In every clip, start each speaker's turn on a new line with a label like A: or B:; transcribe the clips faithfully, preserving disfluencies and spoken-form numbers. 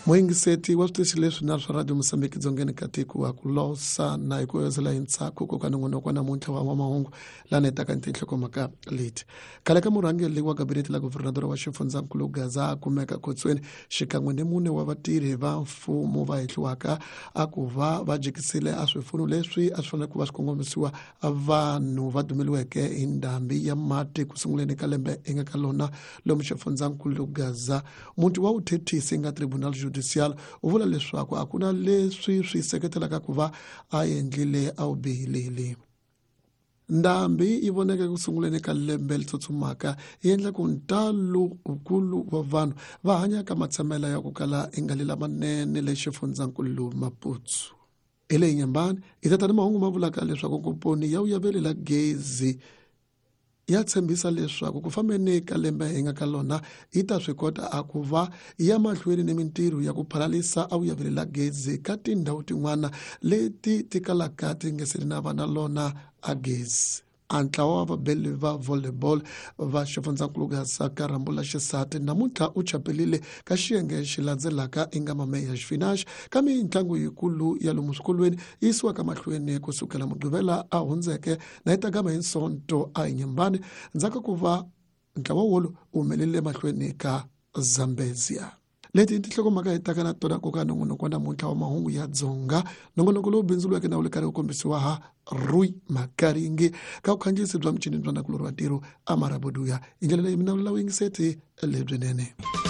A: Moingiseti wa switishi leswi na swa Radio Mosambiki dzongeni katiku wa kulosa na ikuwezela intsako ko kanungono kwa namuntlha wa mahungu lana itaka ntinhloko maka leti. Kale ka murhangeri wa gabinete la guvernadora wa xifundzakulu Gaza kumeka khotsweni xikan'we ni mune wa vatirhi va mfumo va hehliwaka a ku va va jikisile a swifuno leswi a swi fanele ku va swi kongomisiwa vanhu va dumeliweke hi ndhambi ya mati ku sunguleni ka lembe eka ka lona lomu xifundzakulu Gaza. Munti wa uthethisi nga tribunal judicial u vula leswaku a ku na leswi swi seketelaka ku va a endlile a wu bihilile. Ndhambi yi voneke ku sunguleni ka lembe litsutsumaka yi endla ku ntalo ukulu wa vanhu va hanyaka matshamela ya ku kala i nga lamanene le xifundzakulu Maputsu. Ile Nyambani i tata ni mahungu ma vulaka leswaku komponi ya uyavele la gezi ya tshembisa leswaku ku fambeni ka lembe hi nga ka lona yi ta swi kota a ku va ya mahlweni ni mintirho ya ku phalalisa a uyavele la gezi ka tindhawu tin'wana leti ti kalaka ti nga se na vana lona a gezi. Antlawa wa vabeli va volleyball va xifundzakulu Gaza ka rambula xisati namuntlha u chapelile ka xiyenge xi landzelaka i nga mameya xifinaxi ka mitlangu yikulu ya lomu swikolweni yi yisiwaka mahlweni kusukela mugqivela a hundzeke na yi tagama hi Sonto a hi Nyambani ndzhaku ku va ntlawa wolo u humelele mahlweni ka Zambezia. Leti tinhloko maka hi taka na tona koka nongonoko wa namuntlha wa mahungu ya dzonga nongonoko lowu bindzuriweke na wu le karhi wu kombisiwa ha Rui Makaringi ka vukhandziyisi bya michini bya nakulori wa ntirho Amaraboduya hi ndlela leyi mina lulawu yingiseti lebyinene.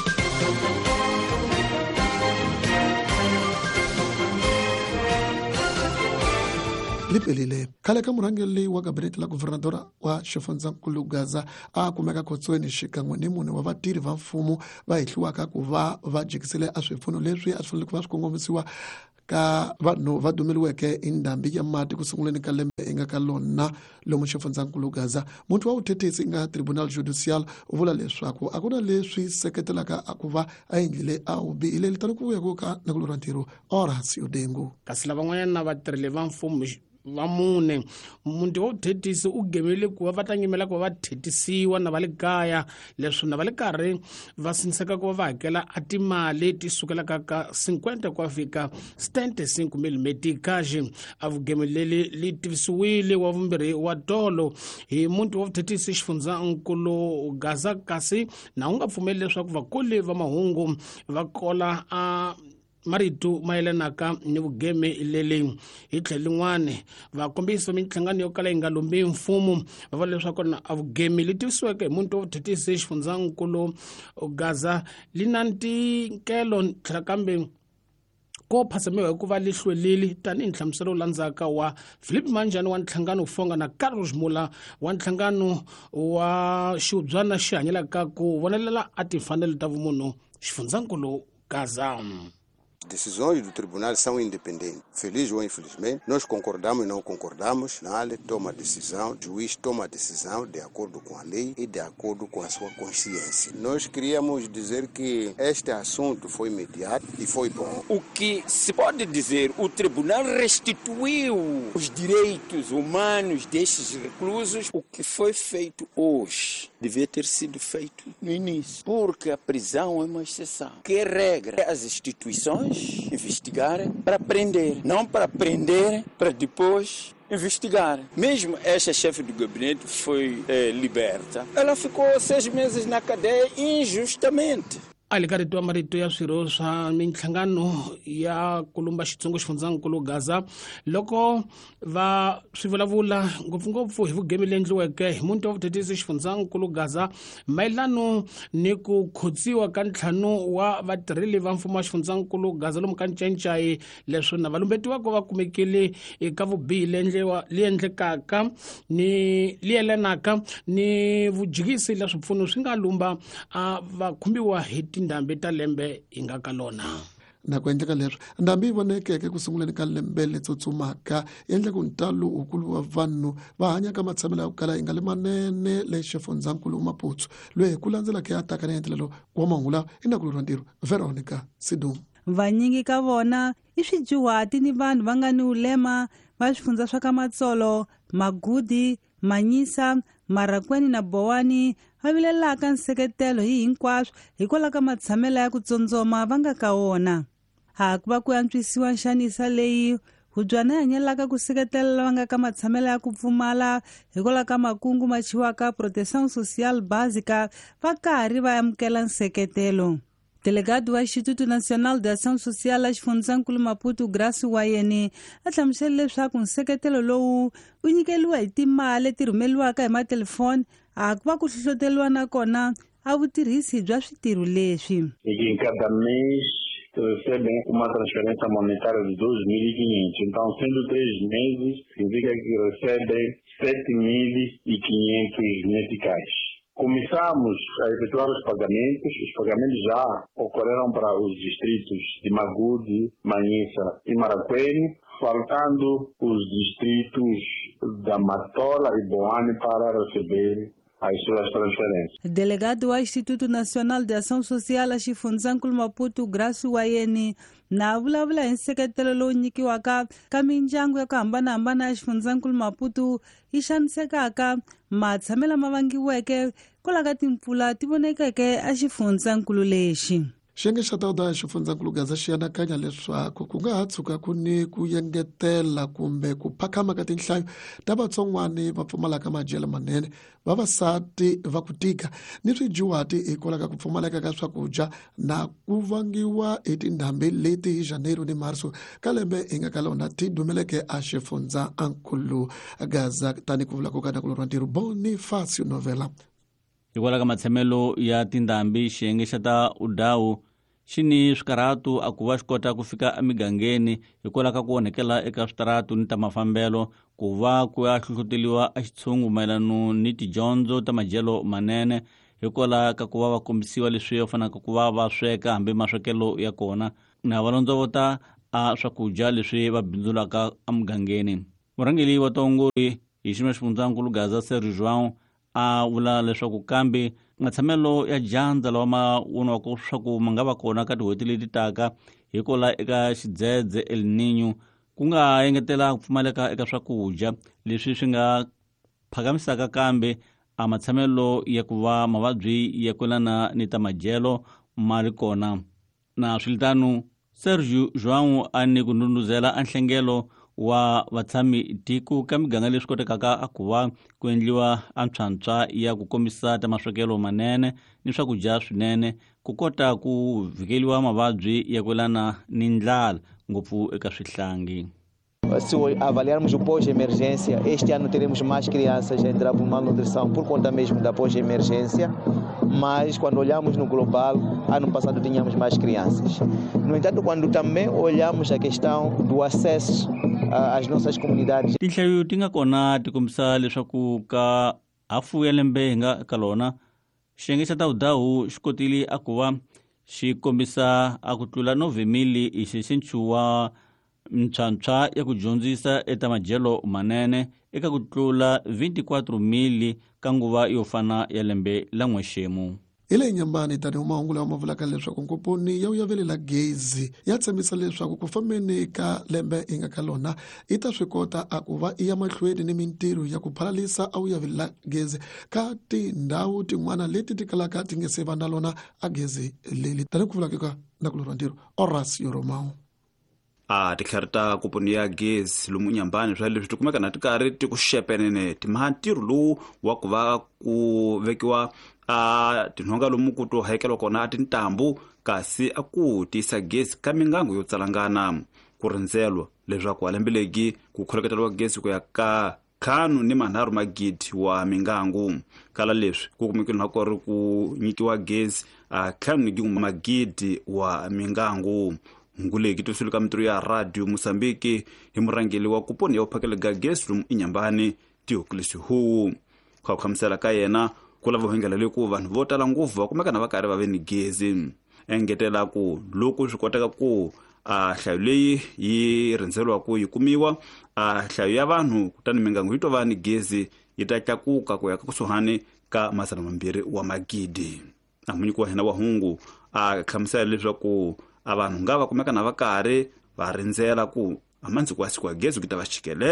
A: Lipelile khale ka murhangeri wa gabinete la guvernadora wa xifundzakulu Gaza a kumeka khotsweni xikan'we ni mune wa vatirhi va mfumo va hehliwaka ku va va jikisile a swifuno leswi a swi fanele ku va swi kongomisiwa ka vanhu va dumeliweke hi ndhambi ya mati ku sunguleni ka lembe i nga ka lona lomu xifundzakulu Gaza. Munti wa uthethisi nga tribunal judicial u vula leswaku a ku na leswi seketelaka a ku va a endlile a wu bihile litani ku vuya ku ka nakulori wa ntirho Horace Udengo.
B: Kasi lavan'wanyana na vatirhi va mfumo va mune munti wa uthethisi u gemele ku va va ta nyimela ku va va thethisiwa na va le kaya leswi na va le karhi va siniseka ku va va hakela a timali ti sukelaka ka cinquenta ku fika setenta e cinco mil metikaji a vugemeleli li tivisiwile wa vumbirhi wa tolo hi munti wa uthethisi xifundzakulu Gaza kasi na u nga pfumeli leswaku vakoli va mahungu va kola a marito mayelanaka ni vugeme lele hi tlhelo lin'wana vakombisi va minhlangano yo kala yi nga lombi mfumo va vula leswaku na vugeme li tivisiweke hi munti wa vuthethisi xifundzakulu Gaza li na ntikelo tlhela kambe ko phasamiwa hi ku va lihlwelili tanihi nhlamuselo wu landzaka wa Philip Manjani wa nhlangano wo fonga na Carlos Mula wa nhlangano wa xiubyana xi hanyelaka ku vonelela a timfanelo ta vumunhu xifundzakulu Gaza.
C: Decisões do tribunal são independentes. Feliz ou infelizmente, nós concordamos e não concordamos. Na área toma a decisão, o juiz toma a decisão de acordo com a lei e de acordo com a sua consciência. Nós queríamos dizer que este assunto foi mediado e foi bom.
D: O que se pode dizer, o tribunal restituiu os direitos humanos destes reclusos. O que foi feito hoje devia ter sido feito no início, porque a prisão é uma exceção. Que regra as instituições investigarem para prender, não para prender para depois investigar. Mesmo esta chefe do gabinete foi eh, liberta, ela ficou seis meses na cadeia injustamente.
B: Alikarito marito ya swiro swa minhlangano ya kulumba xitsongo xifundzakulu Gaza loko va swivulavula ngopfungopfu hi vugeme lendliweke hi munti wa vuthethisi xifundzakulu Gaza mayelano ni ku khotsiwa ka ntlhanu wa vatirheli va mfumo wa xifundzakulu Gaza lomu ka ncayincayi leswi na valumbetiwaka va kumekile eka vubihi li endlekaka ni li yelanaka ni vujikisi la swipfuno swi nga lumba a vakhumbiwa hi tindhambi ta lembe hi nga ka lona.
A: Na ku endleka leswi ndhambi yi vonekeke ku sunguleni ka lembe le tsutsumaka endla ku ntalo ukulu wa vanhu va hanyaka matshamelo ya ku kala yi nga le manene le xifundzakulu Maputsu loyi ku landzelaka ya taka na endlelo wa mahungula i nakulori wa ntirho Veronica Sidum.
E: Vanyingi ka vona i swijuhati ni vanhu va nga ni ulema va swifundza swa ka Matsolo, Magudi, Manyisa, Marakweni na Bowani va vilelaka nseketelo hi hinkwaswo hikwalaho ka matshamelo ya ku tsontsoma va nga ka wona. Hakuva ku antswisiwa nxanisa leyi Hujwana ya nyelaka ku seketela lava nga ka matshamelo ya ku pfumala hikwalaho ka makungu ma chiwaka proteção social básica va karhi va amukela nseketelo. Delegado wa Instituto Nacional de Ação Social a Xifundzakulu Maputo Graça Wayene a hlamusele leswaku nseketelo lowu wu nyikeliwa hi timali leti rhumeliwaka hi matelefoni a ku va ku hlohloteliwa na kona a vutirhisi bya switirho leswi.
F: Em cada mês recebem uma transferência monetária de dois mil e quinhentos. Então, sendo três meses, significa que recebem sete mil e quinhentos meticais. Começamos a efetuar os pagamentos. Os pagamentos já ocorreram para os distritos de Magude, Manhissa e Maracuene, faltando os distritos da Matola e Boane para receber as suas transferências.
E: Delegado ao Instituto Nacional de Ação Social a Xifundzakulu Maputo Graça Wayene na vulavula hi nseketelo lowu nyikiwaka ka mindyangu ya ku hambanahambana ya Xifundzakulu Maputo yi xanisekaka matshamelo lama vangiweke kwalaho ka timpfula ti vonekeke a xifundzakulu lexi.
A: Xiyenge xa tawuda ya Xifundzakulu Gaza xi anakanya leswaku ku nga ha tshuka ku ni ku yengetela kumbe ku phakama ka tinhlayo ta vatson'wani va pfumalaka madyelo manene, vavasati va ku tika ni swijuwati hikwalaho ka ku pfumaleka ka swakudya na ku vangiwa hi tindhambi leti hi Janeiro ni Marso ka lembe hi nga ka lona ti dumeleke a Xifundzakulu Gaza. Tani ku vula ku ka nakulo ra ntirho Bonifacio Novela.
G: Hikwalaho ka matshamelo ya tindhambi xiyenge xa ta udawu xi ni swikarhatu a ku va xi kota ku fika emigangeni hikwalaho ka ku onhekela eka switaratu ni ta mafambelo, ku va ku ya hlohloteliwa a xitshungu mayelano ni tidyondzo ta madyelo manene hikwalaho ka ku va va kombisiwa leswi va fanaka ku va va sweka hambi maswekelo ya kona na va londzovota a swakudya leswi va bindzulaka emugangeni. Murhangeli wa taongori hi xiyimo xa Xifundzakulu Gaza Sérgio João a vula leswaku kambe matshamelo ya dyandza lawa ma voniwaka swa ku ma nga va kona ka tihweti leti taka hikwalaho eka xidzedze El Niño ku nga engetela ku pfumaleka eka swakudya leswi swi nga phakamisaka kambe a matshamelo ya ku va mavabyi ya kwelana ni ta madyelo ma ri kona. Na swilitano Sérgio João a ni ku ndhundhuzela a nhlengelo wa vatshami tiko ka miganga leswi kotekaka a ku va ku endliwa antswantswa ya ku kombisa ta maswekelo manene ni swakudya swinene ku kota ku vhikeliwa mavabyi ya kwelana ni ndlala ngopfu eka swihlangi.
H: Se avaliarmos o pós-emergência, este ano teremos mais crianças a entrar por malnutrição por conta mesmo da pós-emergência, mas quando olhamos no global, ano passado tínhamos mais crianças. No entanto, quando também olhamos a questão do acesso às nossas comunidades.
G: Tinhlayo ti nga kona ti kombisa leswaku ka hafu ya lembe hi nga ka lona xiyenge xa tawudawu xi kotile a ku va xi kombisa a ku tlula nove mili hi xixinchuwa mtshwantshwa ya ku dyondzisa eka madyelo manene eka ku tlula vinte-quatro mili ka nguva yo fana ya lembe la n'wexemu.
A: Hi le Nyambani tani mahungu lawa ma vulaka leswaku nkuponi ya uyavelela gezi ya tshembisa leswaku ku fambeni ka lembe hi nga ka lona i ta swi kota a ku va i ya mahlweni ni mintirho ya ku phalalisa a uyavelela gezi ka tindhawu tin'wana leti ti kalaka ti nge se va na lona a gezi leli. Tani ku vulaka ka nakulorwa ntirho Horacio Romão.
I: a titlhari ta kuponi ya gezi lomu Nyambani swa leswi ti kumeka na ti karhi ti ku xepenene timha ntirho lowu wa ku va ku vekiwa a tinhonga lomu ku to hakela kona a tintambu kasi a ku tisa gezi ka mingangu yo tsalangana ku rindzelwa leswaku alembeleki ku khuleketeliwa gezi ku ya ka ntlhanu ni manharhu magidi wa mingangu kala leswi ku kumekile na ku ri ku nyikiwa gezi a ntlhanu ni magidi wa mingangu. Nguleki to sulika mitiro ya Radio Mosambiki hi murhangeli wa kuponi ya uphakele ga gezi lomu Nyambani Tiokulisi Hu kwa khamsela ka yena ku lava hengela leku vanhu vo tala ngopfu va kumeka na va karhi va ve ni gezi. Engetela ku loko swi koteka ku a hlayo leyi yi rindzeliwa ku yi kumiwa a hlayo ya vanhu kutani mingangu yi to va ni gezi yi ta tlakuka ku ya ka kusuhani ka masana mambirhi wa magidi. Na munyiki wa hina wa hungu a khamsela leswaku abantu nga va kumeka na va karhi va rindzela ku amanzi ku asiku ya gezi ku ta va chikelela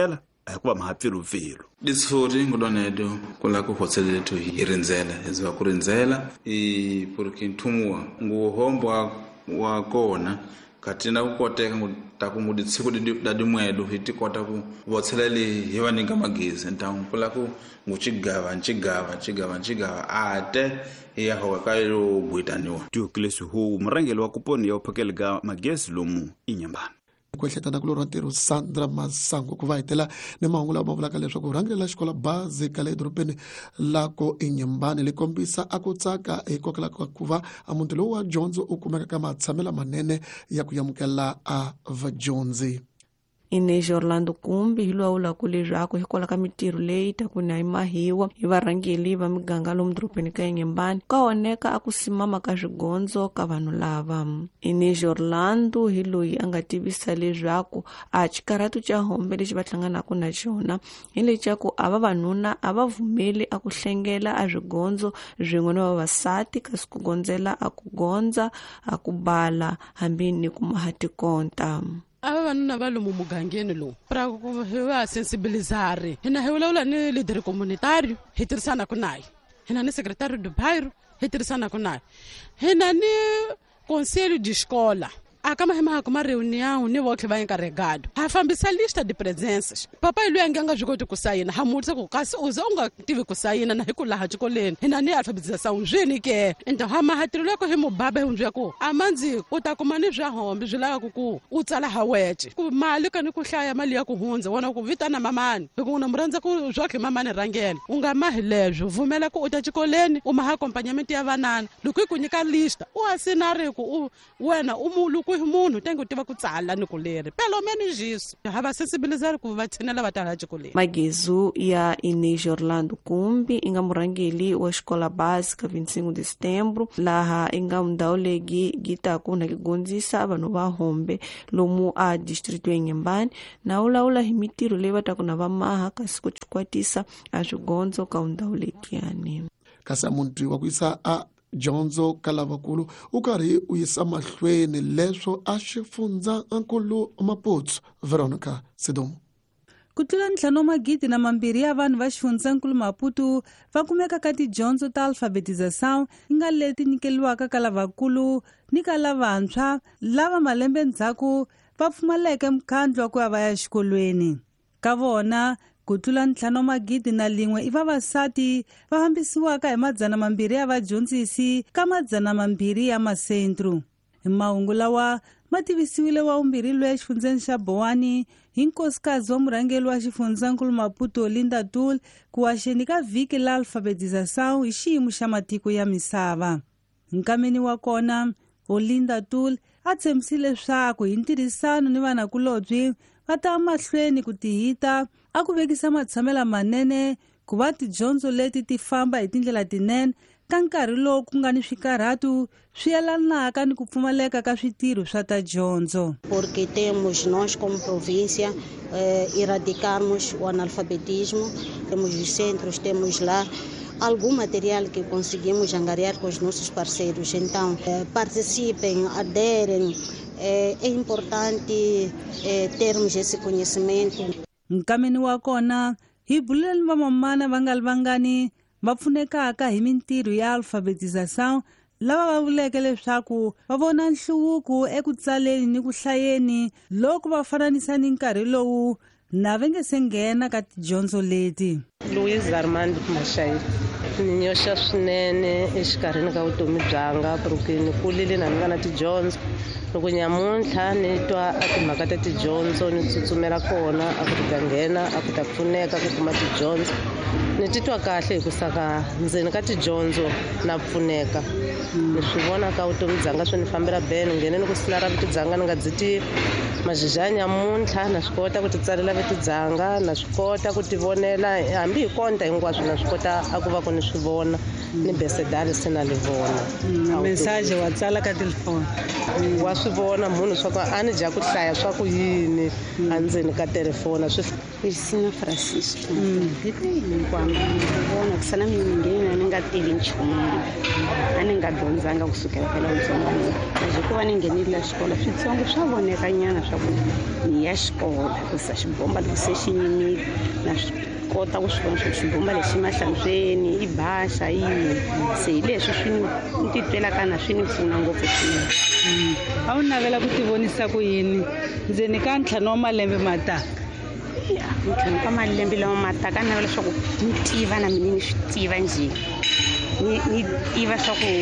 I: hikuva mahapfilupfilu disfuri ngulonedo kula ku hotel letu hi rindzela eziva ku rindzela i porque nthumuwa nguhombo wa kona katina ku koteka ta ku mudi tsiku da dimwelo hi tikota ku votselele hi va nyika magezi ntawu kula ku nguchigava nchigava nchigava nchigava ate ya ho ka yo bwitaniwa tukilesi hu murangelo wa kuponi ya uphakeleka magezi lomu inyambana
A: ku hletana ku lora ntirho Sandra Masango ku va hitela ni mahungu lama vulaka leswaku rhangela xikola bazi ka le edorobeni lako inyambani li kombisa a ku tsaka hikokwalaho ku va a muti lowu wa dyondzo u kumeka ka matshamelo manene ya ku yamukela a vadyondzi.
J: Inês Orlando Kumbi hi lwawula ku leswaku hikokwalaho ka mitirho leyi ta ku na imahiwa hi varhangeli va miganga lomu dorobeni ka Inyembani ka oneka a ku simama ka swigondzo ka vanhu lava. Inês Orlando hi loyi a nga tivisa leswaku a xikarhatu xa hombe lexi va hlanganaka na xona hi lexaku a vavanuna a va vumeli a ku hlengela a swigondzo zwin'we na vavasati kasi ku gondzela a ku gondza a ku bala hambi ni ku mahatikonta.
K: Ava vanuna va lomu mugangeni lowu pra ku va sensibilizare hina hi vulavula ni leader communitario hi tirhisanaka naye hina ni secretary de bairro hi tirhisanaka naye hina ni conselho de escola aka mahema ku ma reunião ni votlhe va encarregado ha fambisa lista de presenças papai loyi anga nga swi koti ku sayina ha mutisa ku kasi uza u nga tivi ku sayina na hi ku laha xikoleni hina ni alphabetização zwini ke ento ha mahatirelo yako hi mubaba hi hundzwe ku amanzi u ta kuma ni bya hombe byi lava ku u tsala ha weche ku mali ka ni ku hlaya mali ya ku hundza wona ku vitana mamani hi ku na murandza ku zwahle mamani rangela u nga mahi lebyo vumela ku u ta xikoleni u maha acompanhamento ya vanana loko yi ku nyika lista u asinari ku wena u mulu hi munhu tengo tiva ku tsala ni ku leri pelo menos isso ha va sensibilizar ku va thenela va tala xikoleni.
J: Magezu ya Inês Orlando Kumbi inga murangeli wa xikola básica vinte e cinco de setembro laha inga mundhawu legi gita ku na kigondzisa vanhu va hombe lomu a distrito ya Inyembani na ulawula hi mitirho leyi va ta ku na va maha kasi ku xikwatisa a swigondzo ka ndhawu legiyani.
A: Kasi munti wa ku yisa a dyondzo ka lavakulu u karhi u yisa mahlweni leswo a xifundzankulu Maputsu Veronica Sidomo.
E: Ku tlula ntlhanu magidi na mambirhi ya vanhu va xifundzankulu Maputo va kumeka ka tidyondzo ta alfabetização yi nga leti nyikeliwaka ka lavakulu ni ka lavantshwa lava malembe ndzhaku va pfumaleke mkhandlo wa ku ya va ya xikolweni. Ka vona ku tlula ntlhanu magidi na lin'we i vavasati va fambisiwaka hi madzana mambirhi ya vadyondzisi ka madzana mambirhi ya masentro. Hi mahungu lawa ma tivisiwile wa vumbirhi loyi exifundzeni xa Bowani hi nkosikazi wa murhangeli wa xifundzankulu Maputo Linda Tool ku waxeni ka vhiki la alfabetização hi xiyimo xa matiko ya misava. Nkameni wa kona Linda Tool a tshembisile leswaku hi ntirhisano ni vanakulobye va ta mahlweni ku tihita a ku vekisa matshamela manene ku va tidyondzo leti ti famba hi tindlela tinene ka nkarhi lowu ku nga ni swikarhatu swi yelanaka ni ku pfumaleka ka switirho swa ta dyondzo.
L: Porque temos nós como província eh, erradicarmos o analfabetismo, temos os centros, temos lá algum material que conseguimos angariar com os nossos parceiros. Então, eh, participem, aderem, eh, é importante eh, termos esse conhecimento.
E: Nkameni wa kona hi buleni va mamana va nga vangani va pfunekaka hi mintirho ya alfabetização lava va vuleke leswaku va vona nhluvuko eku tsaleni ni ku hlayeni loko va fananisa ni nkarhi lowu na va nge se nghena ka tidyondzo leti.
M: Luiz Armando Mashairi ni nyoxa swinene exikarhini ka vutomi byanga porque ni kulile na ni va na tidyondzo loko nyamuntlha ni twa a timhaka ta tidyondzo ni tsutsumela kona a ku ta nghena a ku ta pfuneka ku kuma tidyondzo ni titwa kahle hi ku saka ndzeni ka tidyondzo na pfuneka ni swi vona ka vutomi byanga swi ni fambela be ni nghene ni ku silara viti byanga ni nga byi tivi mazhizha nyamuntlha na swi kota ku titsalela viti byanga na swi kota ku tivonela hambi hi konta hinkwaswo na swi kota a ku va ku ni swi vona ni besedali se na li vona
E: message wa tsala ka telefoni
M: wa swi vona munhu swa ku a ni dya ku hlaya swa ku yini a ndzeni ka telefoni swi
N: Cristina Francisco hinkwambo vona ku sana mingeni ni nga tivi nchumu a ni nga dyondzanga kusukela phela ntsongo ku va ni nghenile xikolo switsongo swa voneka nyana swa ku ni ya xikolo hikusa xibomba loko se xi nyimile na swi kota ku swi vona swa ku xibomba lexi mahlantsweni i basa yini se hi leswi swi ni titwelaka na swi ni pfuna ngopfu swinene.
E: A wu navela ku tivonisa ku yini ndzeni ka ntlhanu wa malembe mataka?
N: ya ntlhanu ka malembe lawa mataka ni navela leswaku ni tiva na mina ni swi tiva njhe ni tiva swa ku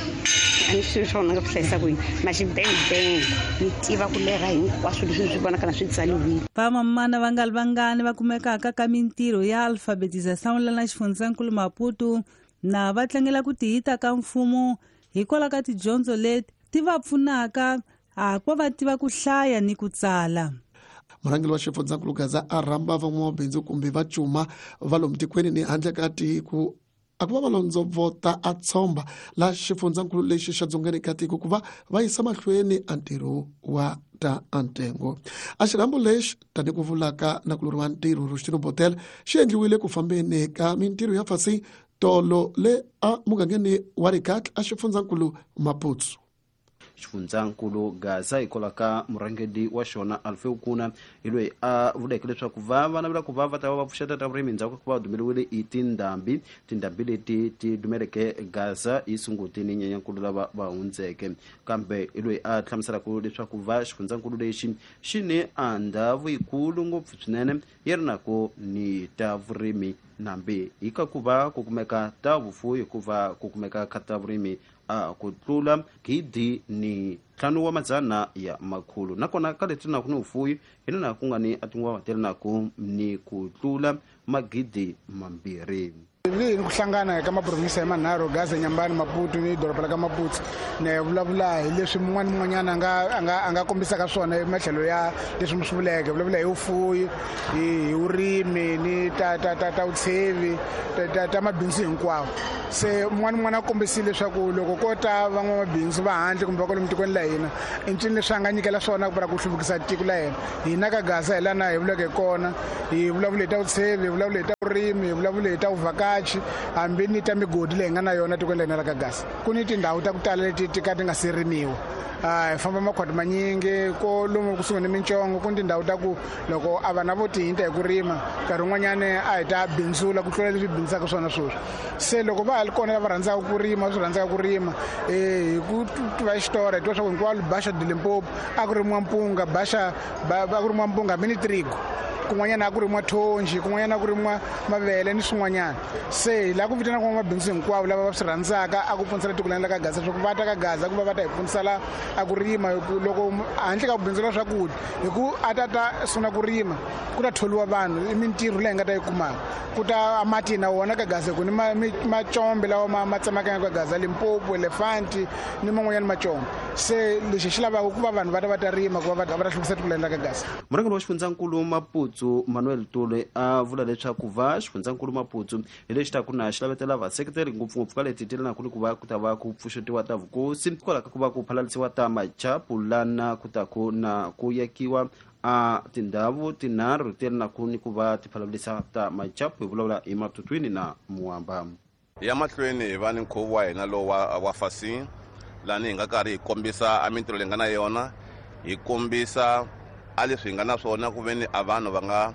N: a ni swi swona nga ku hlayisa ku yini na xibengibenge ni tiva ku lera hinkwaswo leswi swi vonaka na swi tsaliwile.
E: Vamamana va nga vangani va kumekaka ka mintirho ya alfabetização la na xifundzankulu Maputo na va tlangela ku tihita ka mfumo hikwalaho ka tidyondzo leti ti va pfunaka a ku va tiva ku hlaya ni ku tsala.
A: Murhangeri wa xifundzankulu Gaza a rhamba van'wamabindzu kumbe vacuma va lomu tikweni ni handle ka tiko a ku va valondzo vota a tshomba la xifundzankulu lexi xa dzongeni ka tiko ku va va yisa mahlweni a ntirho wa ta antengo. A xirhambo lexi tani ku vulaka na ku luriwa ntirho Rustino Botel xi endliwile ku fambeni ka mintirho ya fasi tolo le a mugangeni wa Rikati a xifundzankulu Maputo.
O: Xifundzankulu Gaza hikwalaho ka murhangeri wa xona Alfeu Kuna hi loyi a vuleke leswaku va va navela ku va va ta va va pfuxeta ta vurimi ndzhaku ku va dumeliwile i tindhambi tindhambi leti ti dumeleke Gaza hi sungutini nyenyankulu lava va hundzeke kambe hi loyi a hlamuselaka leswaku va xifundzankulu lexi xi ni andhavu yikulu ngopfu swinene yi ri nako ni ta vurimi nambe hi ka ku va ku kumeka ta vufuwi ku va ku kumeka ka ta vurimi a ku tlula gidi ni ntlhanu wa madzana ya makhulu nakona ka leti na ku ni vufuwi hi na ku nga ni a tin'wana tele na ku ni ku tlula magidi mambirhi.
P: Ni ku hlangana eka maprovinsi manharhu Gaza, Nyambani, Maputo ni doroba ka Maputo ne vulavula hi leswi mun'wana mun'wanyana anga anga anga kombisaka swona ematlhelo ya leswi mi swi vuleke vulavula hi vufuwi hi urimi ni ta ta ta ta utshevi ta ta mabindzu hinkwawo. Se mun'wana mun'wana a kombisile leswaku loko ko ta van'wamabindzu va handle kumbe va kwale mitikweni la hina i ncini leswi a nga nyikela swona ku para ku hluvukisa tiko la hina hina ka Gaza hi lana hi vuleke kona hi vulavula hi ta utshevi hi vulavula hi ta urimi hi vulavula hi ta uvakachi hambi ni ta migodi leyi nga na yona tikweni la hina la ka Gaza ku ni tindhawu ta ku tala leti ti ka ti nga sirimiwa hi famba makhwati manyingi ko lomu kusuka ni mincongo ku ni tindhawu ta ku loko a va na vo tihinta hi ku rima nkarhi wun'wanyana a hi ta bindzula ku tlula leswi bindzaka swona sweswi. Se loko va ha ri kona lava rhandzaka ku rima va swi rhandzaka ku rima hi ku tiva xitori hi twa swa ku hinkwalo Basha de Limpopo a ku rimiwa mpunga Basha a ku rimiwa mpunga hambi ni trigo kun'wanyana a ku rimiwa thonji kun'wanyana a ku rimiwa mavele ni swin'wanyana. Se la ku vitana ku mabindzu hinkwavo lava va swi rhandzaka a ku pfunisela tiko la ka Gaza swa ku va ta ka Gaza ku va va ta hi pfunisa la a ku rima loko handle ka ku bindzula swakudya hi ku a ta ta sungula ku rima ku ta tholiwa vanhu i mintirho leyi nga ta yi kumaka ku ta mati na wona ka Gaza ku ni macombe lawa ma tsamakaka ka Gaza Limpopo Elefanti ni man'wanyana macombe. Se lexi xi lavaka ku va vanhu va ta va ta rima ku va va ta hluvukisa tiko la ka Gaza.
O: Murhangeri wa xifundzankulu Maputo Manuel Tule a vula leswaku va xifundzankulu Maputo hi lexi ta ku na xi lavetela vaseketeri ngopfungopfu ka leti tile na ku ni ku va ku ta va ku pfuxetiwa ta vukosi kwalaho ka ku va ku phalalisiwa ta machapu lana ku ta ku na ku yakiwa a tindhawu tinharhu tile na ku ni ku va ti phalalisa ta machapu hi vulavula hi Matutwini na Muamba.
Q: Ya mahlweni hi va ni nkhuvo wa hina lowu wa fasi lani hi nga karhi hi kombisa a mintirho leyi nga na yona hi kombisa a leswi hi nga na swona ku veni a vanhu va nga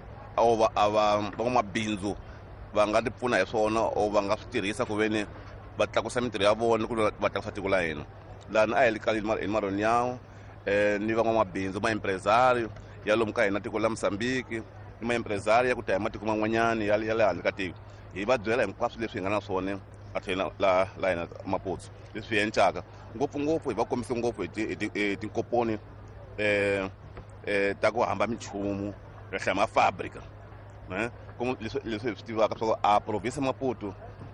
Q: a van'wamabindzu va nga tipfuna hi swona o va nga swi tirhisa ku veni va tlakusa mintirho ya vona ku va tlakusa tiko la hina. Lani a hi li kali hi maroniyawo ni van'wamabindzu maempresario ya lomu ka hina tiko la Mozambique ni maempresario ya ku ta hi matiko man'wanyana ya le handle ka tiko hi va byela hinkwaswo leswi hi nga na swona a tlhela la la hina Maputo leswi hi endlaka ngopfungopfu hi va kombise ngopfu hi tinkoponi eh eh ta ku hamba minchumu ya hlaya mafabrika ne como leswi hi swi tivaka swa a province Maputo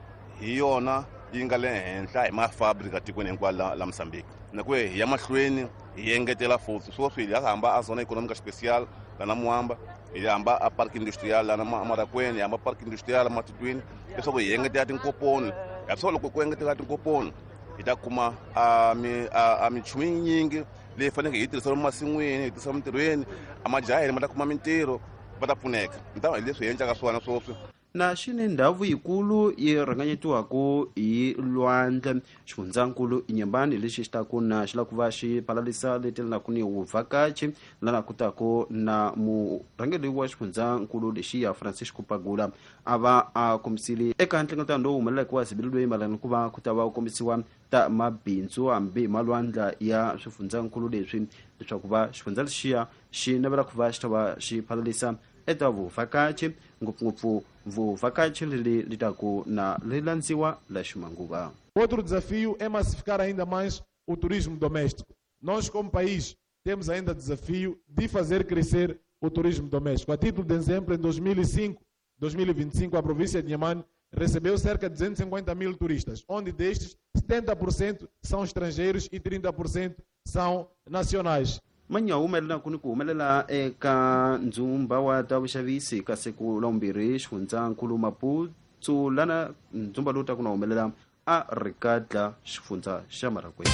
Q: hi yona yi nga le henhla hi mafabrika tikweni hinkwalo la Mozambique na ku hi ya mahlweni hi engetela futhi swo swi ya hamba a zona economic special lana Muamba hi hamba a park industrial lana Marakweni hi hamba park industrial Matutwini leswaku hi engetela tinkoponi ya swo loko ku engetela tinkoponi hi ta kuma a mi a minchumu yinyingi leyi faneke hi tirhisa masin'wini hi tirhisa mintirhweni a majaheli ma ta kuma mintirho va ta pfuneka ntawa hi leswi hi endlaka swona swoswi
O: na xini ndhawu yikulu yi rhanganyetiwaka hi lwandle xifundzankulu inyembani lexi xi taku na xi la ku va xi phalalisa leti linaku ni vuvhakachi lana kutaku na murhangeri wa xifundzankulu lexiya Francisco Pagula a va a kombisile eka nhlengeletano lowu humeleleke wa sibili loyi malana ku va ku ta va kombisiwa ta mabindzu hambi malwandla ya swifundzankulu leswi leswaku va xifundza lexiya xi navela ku va xi ta va xi phalalisa eka vuvhakachi ngopfungopfu vuvhakachi leli litaku na lilandziwa la ximanguva.
R: Outro desafio é massificar ainda mais o turismo doméstico. Nós, como país, temos ainda desafio de fazer crescer o turismo doméstico. A título de exemplo, em dois mil e cinco, dois mil e vinte e cinco, a província de Inhambane recebeu cerca de duzentos e cinquenta mil turistas, onde destes setenta por cento são estrangeiros e trinta por cento são nacionais.
O: Manya humelela kuni ku humelela eka ndzumba wa ta vuxavisi ka siku la vumbirhi xifundzankulu Maputsu lana ndzumba lowu ta ku na humelela a Rikatla xifundza xa Marakwena.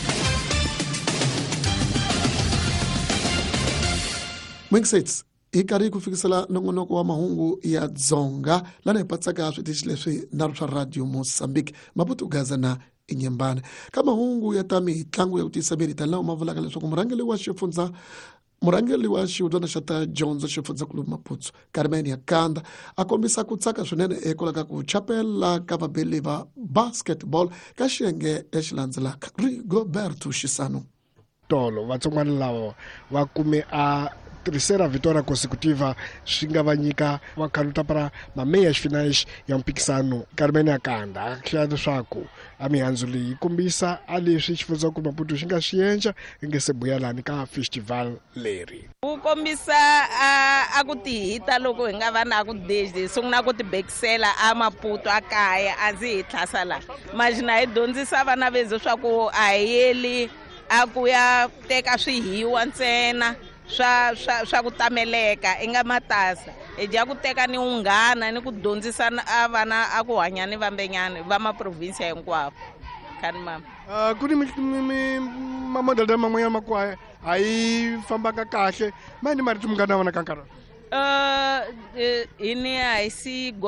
A: Mwingsets hi karhi ku fikisela nongonoko wa mahungu ya dzonga lana hi patsaka switichi leswi na swa radio Mozambique Maputo Gaza na Inhambane ka mahungu ya ta mitlangu ya ku tisa miri tani lawa ma vulaka leswaku murhangeri wa xifundza murhangeri wa xihudzwana xa ta dyondzo xifundzankulu Maputsu Carmen Yakanda a kombisa ku tsaka swinene ekolaka ku chapela ka vabeli va basketball ka xiyenge lexi landzelaka Rigoberto Xisano.
S: Tolo vatsongwana lava va kume a terceira vitória consecutiva swi nga va nyika va khaluta para mameias finais ya mpikisano. Carmen Yakanda hlaya leswaku a mihandzu leyi yi kombisa a leswi xifundzankulu Maputo xi nga xi endla i nge se buya lani ka festival leri.
T: Ku kombisa a ku tihita loko hi nga va na ku deje sungula ku tibekisela a Maputo a kaya a ndzi hi tlhasa la majina hi dyondzisa vana vezo swa ku a yeli a ku ya teka swihiwa ntsena swa swa swa ku tameleka i nga matasa hi dya ku teka ni unghana ni ku dyondzisa a vana a ku hanya ni vambenyana va maprovinsia hinkwavo khani mama.
S: Ku ni mamodele man'wanyana makwaya a yi fambaka kahle mani mari ti munghana vona ka nkarhi
T: uh hi ni a hi si